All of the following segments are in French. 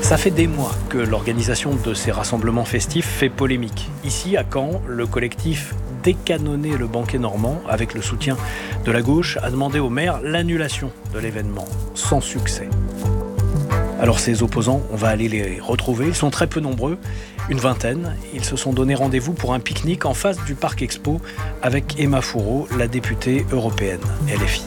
Ça fait des mois que l'organisation de ces rassemblements festifs fait polémique. Ici, à Caen, le collectif Décanonner le banquet normand, avec le soutien de la gauche, a demandé au maire l'annulation de l'événement, sans succès. Alors ces opposants, on va aller les retrouver. Ils sont très peu nombreux, une vingtaine. Ils se sont donné rendez-vous pour un pique-nique en face du Parc Expo avec Emma Fourreau, la députée européenne LFI.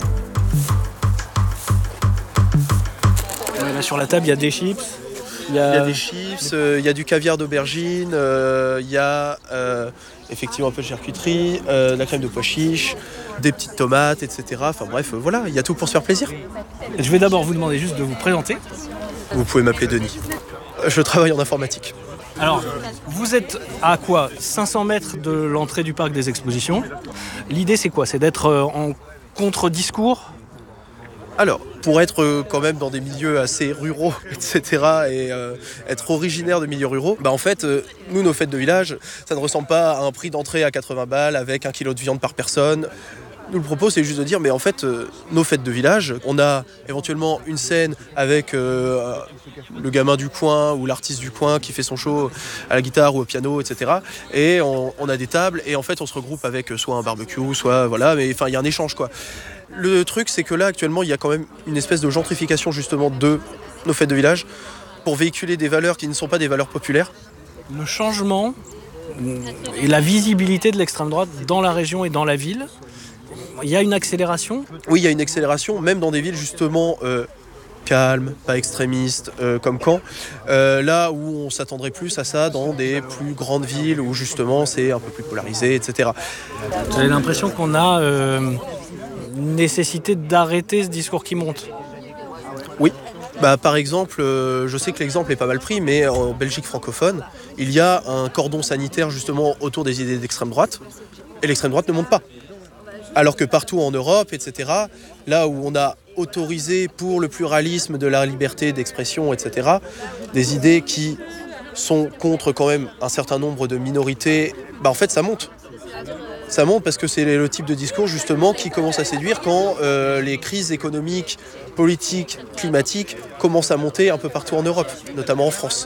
Là, sur la table, il y a des chips. Il y a des chips, il y a du caviar d'aubergine, il y a effectivement un peu de charcuterie, de la crème de pois chiche, des petites tomates, etc. Enfin bref, voilà, il y a tout pour se faire plaisir. Je vais d'abord vous demander juste de vous présenter. Vous pouvez m'appeler Denis. Je travaille en informatique. Alors, vous êtes à quoi 500 mètres de l'entrée du parc des expositions. L'idée, c'est quoi? C'est d'être en contre-discours? Alors, pour être quand même dans des milieux assez ruraux, etc., et être originaire de milieux ruraux, en fait, nous, nos fêtes de village, ça ne ressemble pas à un prix d'entrée à 80 balles avec 1 kilo de viande par personne. Nous, le propos, c'est juste de dire, mais en fait, nos fêtes de village, on a éventuellement une scène avec le gamin du coin ou l'artiste du coin qui fait son show à la guitare ou au piano, etc. Et on a des tables, et en fait, on se regroupe avec soit un barbecue, soit voilà, mais enfin, il y a un échange, quoi. Le truc, c'est que là, actuellement, il y a quand même une espèce de gentrification, justement, de nos fêtes de village pour véhiculer des valeurs qui ne sont pas des valeurs populaires. Le changement et la visibilité de l'extrême droite dans la région et dans la ville, il y a une accélération? Oui, il y a une accélération, même dans des villes, justement, calmes, pas extrémistes, comme Caen. Là où on s'attendrait plus à ça dans des plus grandes villes où, justement, c'est un peu plus polarisé, etc. Vous avez l'impression qu'on a nécessité d'arrêter ce discours qui monte? Oui. Par exemple, je sais que l'exemple est pas mal pris, mais en Belgique francophone, il y a un cordon sanitaire justement autour des idées d'extrême droite, et l'extrême droite ne monte pas. Alors que partout en Europe, etc., là où on a autorisé pour le pluralisme de la liberté d'expression, etc., des idées qui sont contre quand même un certain nombre de minorités, en fait ça monte. Ça monte parce que c'est le type de discours justement qui commence à séduire quand les crises économiques, politiques, climatiques commencent à monter un peu partout en Europe, notamment en France.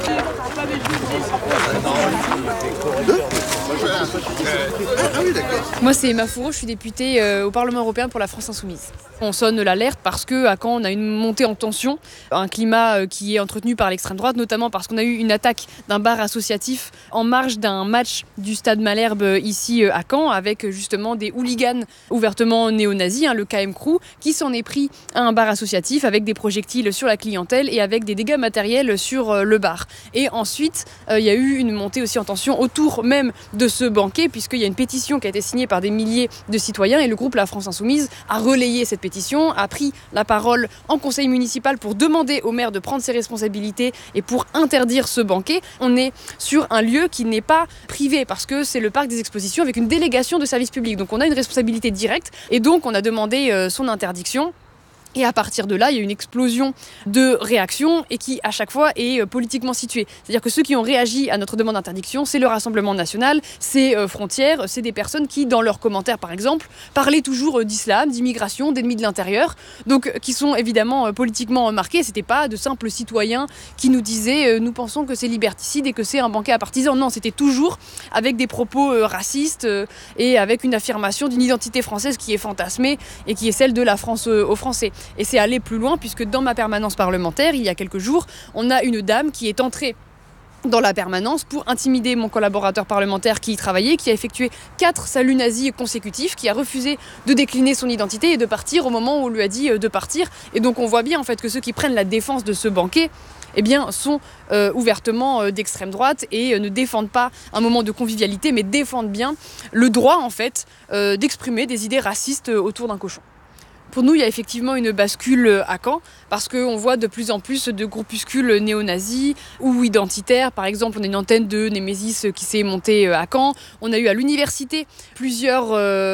Moi c'est Emma Fourreau, je suis députée au Parlement européen pour la France Insoumise. On sonne l'alerte parce qu'à Caen on a une montée en tension, un climat qui est entretenu par l'extrême droite, notamment parce qu'on a eu une attaque d'un bar associatif en marge d'un match du Stade Malherbe ici à Caen, avec justement des hooligans ouvertement néo-nazis, le KM Crew, qui s'en est pris à un bar associatif avec des projectiles sur la clientèle et avec des dégâts matériels sur le bar. Et ensuite, il y a eu une montée aussi en tension autour même de ce banquet, puisqu'il y a une pétition qui a été signée par des milliers de citoyens et le groupe La France Insoumise a relayé cette pétition, a pris la parole en conseil municipal pour demander au maire de prendre ses responsabilités et pour interdire ce banquet. On est sur un lieu qui n'est pas privé parce que c'est le parc des expositions avec une délégation de service public. Donc on a une responsabilité directe et donc on a demandé son interdiction. Et à partir de là, il y a une explosion de réactions et qui, à chaque fois, est politiquement située. C'est-à-dire que ceux qui ont réagi à notre demande d'interdiction, c'est le Rassemblement national, c'est Frontières, c'est des personnes qui, dans leurs commentaires, par exemple, parlaient toujours d'islam, d'immigration, d'ennemis de l'intérieur, donc qui sont évidemment politiquement marqués. C'était pas de simples citoyens qui nous disaient nous pensons que c'est liberticide et que c'est un banquet à partisans. Non, c'était toujours avec des propos racistes et avec une affirmation d'une identité française qui est fantasmée et qui est celle de la France aux Français. Et c'est aller plus loin puisque dans ma permanence parlementaire, il y a quelques jours, on a une dame qui est entrée dans la permanence pour intimider mon collaborateur parlementaire qui y travaillait, qui a effectué 4 saluts nazis consécutifs, qui a refusé de décliner son identité et de partir au moment où on lui a dit de partir. Et donc on voit bien en fait que ceux qui prennent la défense de ce banquet sont ouvertement d'extrême droite et ne défendent pas un moment de convivialité, mais défendent bien le droit en fait d'exprimer des idées racistes autour d'un cochon. Pour nous, il y a effectivement une bascule à Caen, parce qu'on voit de plus en plus de groupuscules néo-nazis ou identitaires. Par exemple, on a une antenne de Némésis qui s'est montée à Caen. On a eu à l'université plusieurs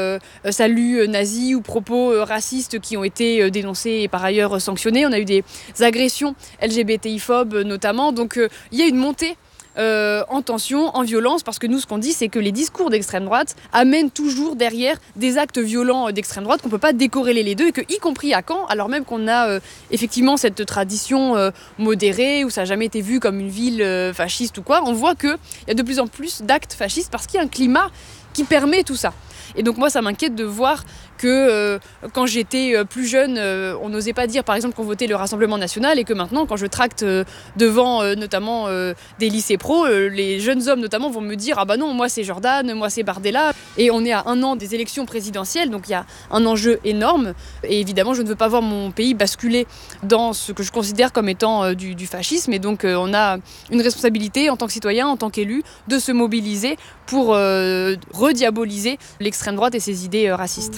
saluts nazis ou propos racistes qui ont été dénoncés et par ailleurs sanctionnés. On a eu des agressions LGBTI-phobes notamment. Donc il y a une montée en tension, en violence, parce que nous, ce qu'on dit, c'est que les discours d'extrême droite amènent toujours derrière des actes violents d'extrême droite, qu'on ne peut pas décorréler les deux, et que, y compris à Caen, alors même qu'on a effectivement cette tradition modérée, où ça n'a jamais été vu comme une ville fasciste ou quoi, on voit qu'il y a de plus en plus d'actes fascistes, parce qu'il y a un climat qui permet tout ça. Et donc moi, ça m'inquiète de voir que quand j'étais plus jeune, on n'osait pas dire par exemple qu'on votait le Rassemblement national, et que maintenant, quand je tracte devant notamment des lycées pro, les jeunes hommes notamment vont me dire « Ah bah non, moi c'est Jordan, moi c'est Bardella ». Et on est à 1 an des élections présidentielles, donc il y a un enjeu énorme. Et évidemment, je ne veux pas voir mon pays basculer dans ce que je considère comme étant du fascisme. Et donc on a une responsabilité en tant que citoyen, en tant qu'élu, de se mobiliser pour rediaboliser l'extrême droite et ses idées racistes.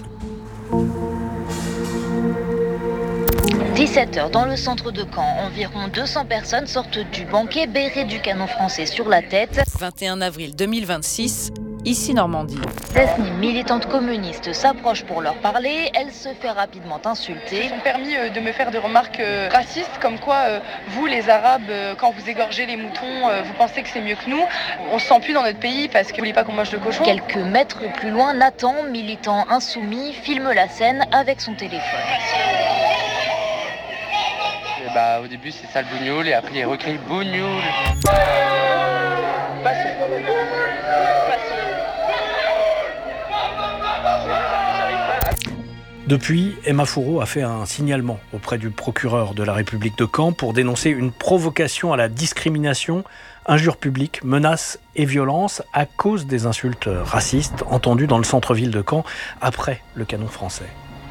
17h dans le centre de Caen, environ 200 personnes sortent du banquet béré du canon français sur la tête. 21 avril 2026, ici Normandie. Desni, militante communiste, s'approche pour leur parler. Elle se fait rapidement insulter. Ils ont permis de me faire des remarques racistes, comme quoi vous, les Arabes, quand vous égorgez les moutons, vous pensez que c'est mieux que nous. On se sent plus dans notre pays parce que vous voulez pas qu'on mange de cochon. Quelques mètres plus loin, Nathan, militant insoumis, filme la scène avec son téléphone. Au début c'est sale bougnoule et après il recrie bougnoule. Depuis, Emma Fourreau a fait un signalement auprès du procureur de la République de Caen pour dénoncer une provocation à la discrimination, injures publiques, menaces et violences à cause des insultes racistes entendues dans le centre-ville de Caen après le canon français.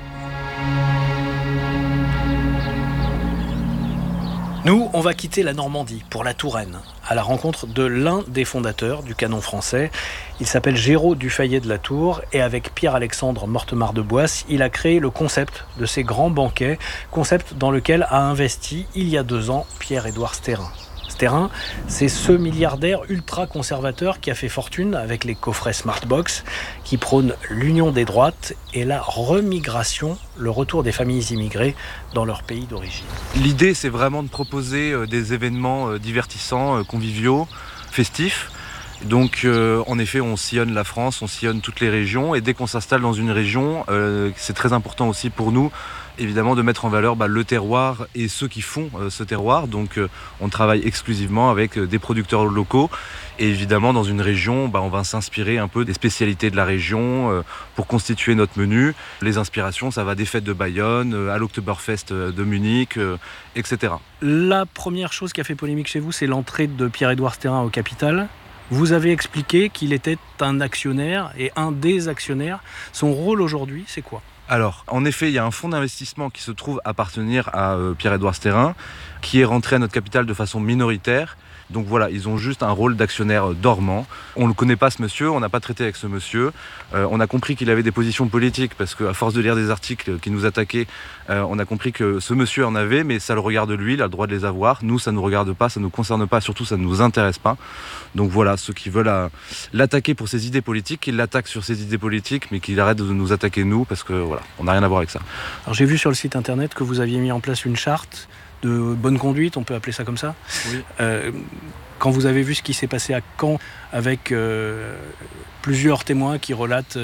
Nous, on va quitter la Normandie pour la Touraine, à la rencontre de l'un des fondateurs du canon français. Il s'appelle Géraud Dufayet de la Tour et avec Pierre-Alexandre Mortemart de Boisse, il a créé le concept de ces grands banquets, concept dans lequel a investi il y a 2 ans Pierre-Édouard Stérin. Stérin, c'est ce milliardaire ultra-conservateur qui a fait fortune avec les coffrets Smartbox, qui prône l'union des droites et la remigration, le retour des familles immigrées dans leur pays d'origine. L'idée, c'est vraiment de proposer des événements divertissants, conviviaux, festifs. Donc en effet, on sillonne la France, on sillonne toutes les régions, et dès qu'on s'installe dans une région, c'est très important aussi pour nous, évidemment, de mettre en valeur le terroir et ceux qui font ce terroir. Donc on travaille exclusivement avec des producteurs locaux, et évidemment dans une région, on va s'inspirer un peu des spécialités de la région pour constituer notre menu. Les inspirations, ça va des fêtes de Bayonne à l'Oktoberfest de Munich, etc. La première chose qui a fait polémique chez vous, c'est l'entrée de Pierre-Édouard Stérin au capital. Vous avez expliqué qu'il était un actionnaire et un des actionnaires. Son rôle aujourd'hui, c'est quoi ? Alors, en effet, il y a un fonds d'investissement qui se trouve appartenir à Pierre-Édouard Stérin, qui est rentré à notre capital de façon minoritaire. Donc voilà, ils ont juste un rôle d'actionnaire dormant. On ne connaît pas ce monsieur, on n'a pas traité avec ce monsieur. On a compris qu'il avait des positions politiques parce qu'à force de lire des articles qui nous attaquaient, on a compris que ce monsieur en avait, mais ça le regarde lui, il a le droit de les avoir. Nous, ça ne nous regarde pas, ça ne nous concerne pas, surtout ça ne nous intéresse pas. Donc voilà, ceux qui veulent l'attaquer pour ses idées politiques, qu'ils l'attaquent sur ses idées politiques, mais qu'il arrête de nous attaquer nous, parce que voilà, on n'a rien à voir avec ça. Alors j'ai vu sur le site internet que vous aviez mis en place une charte de bonne conduite, on peut appeler ça comme ça. Oui. Quand vous avez vu ce qui s'est passé à Caen avec plusieurs témoins qui relatent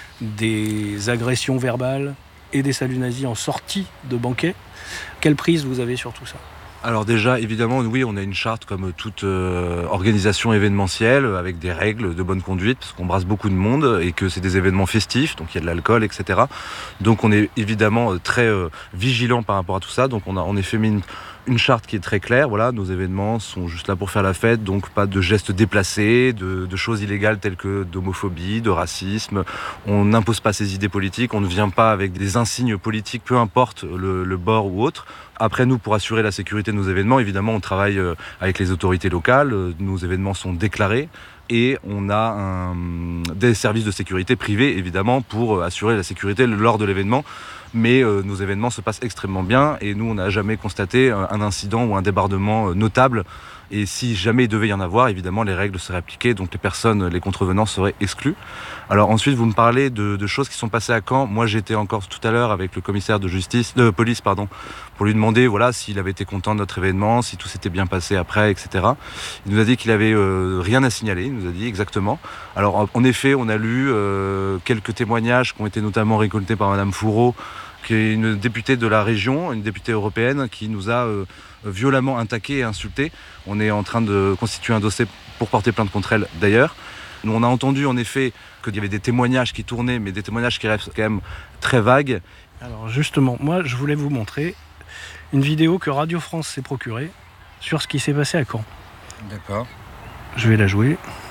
des agressions verbales et des saluts nazis en sortie de banquet, quelle prise vous avez sur tout ça ? Alors déjà, évidemment, oui, on a une charte comme toute organisation événementielle avec des règles de bonne conduite parce qu'on brasse beaucoup de monde et que c'est des événements festifs, donc il y a de l'alcool, etc. Donc on est évidemment très vigilant par rapport à tout ça. Donc on a en effet mis une charte qui est très claire. Voilà, nos événements sont juste là pour faire la fête, donc pas de gestes déplacés, de choses illégales telles que d'homophobie, de racisme. On n'impose pas ses idées politiques, on ne vient pas avec des insignes politiques, peu importe le bord ou autre. Après, nous, pour assurer la sécurité de nos événements, évidemment, on travaille avec les autorités locales. Nos événements sont déclarés et on a des services de sécurité privés, évidemment, pour assurer la sécurité lors de l'événement. Mais nos événements se passent extrêmement bien et nous, on n'a jamais constaté un incident ou un débordement notable Et si jamais il devait y en avoir, évidemment, les règles seraient appliquées, donc les contrevenants seraient exclus. Alors ensuite, vous me parlez de choses qui sont passées à Caen. Moi, j'étais encore tout à l'heure avec le commissaire de police, pour lui demander s'il avait été content de notre événement, si tout s'était bien passé après, etc. Il nous a dit qu'il avait rien à signaler, il nous a dit exactement. Alors en effet, on a lu quelques témoignages qui ont été notamment récoltés par Madame Fourreau, qui est une députée de la région, une députée européenne, qui nous a violemment attaqué et insulté. On est en train de constituer un dossier pour porter plainte contre elle d'ailleurs. Nous, on a entendu en effet qu'il y avait des témoignages qui tournaient, mais des témoignages qui restent quand même très vagues. Alors justement, moi je voulais vous montrer une vidéo que Radio France s'est procurée sur ce qui s'est passé à Caen. D'accord. Je vais la jouer.